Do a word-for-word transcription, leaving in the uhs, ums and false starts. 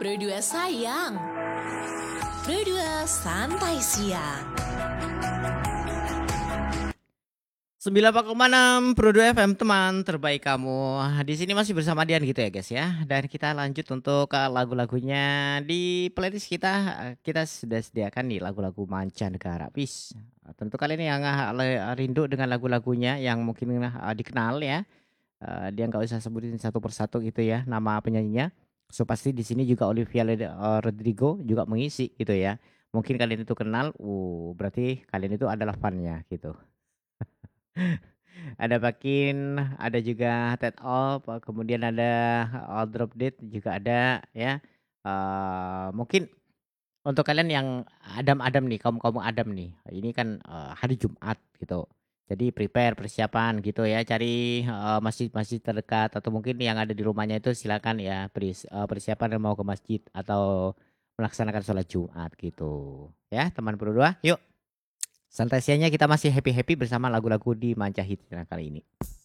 Pro dua sayang. Pro dua santai siang. sembilan puluh empat koma enam Pro dua F M, teman terbaik kamu. Di sini masih bersama Dian gitu ya guys ya. Dan kita lanjut untuk ke lagu-lagunya di playlist kita. Kita sudah sediakan nih lagu-lagu mancanegara. Bis. Tentu kalian yang uh, rindu dengan lagu-lagunya yang mungkin uh, dikenal ya. Uh, dia nggak usah sebutin satu persatu gitu ya nama penyanyinya. So pasti di sini juga Olivia uh, Rodrigo juga mengisi gitu ya. Mungkin kalian itu kenal, uh berarti kalian itu adalah fannya gitu. Ada Bakin, ada juga Ted Off, kemudian ada All Drop Dead juga ada ya. Eee, mungkin untuk kalian yang Adam-Adam nih, kaum-kaum Adam nih, ini kan, eee, hari Jumat gitu. Jadi prepare, persiapan gitu ya, cari, eee, masjid-masjid terdekat atau mungkin yang ada di rumahnya itu silakan ya pris eee, persiapan mau ke masjid atau melaksanakan sholat Jumat gitu. Ya teman berdua, yuk santai siangnya kita masih happy-happy bersama lagu-lagu di Manca Hits kali ini.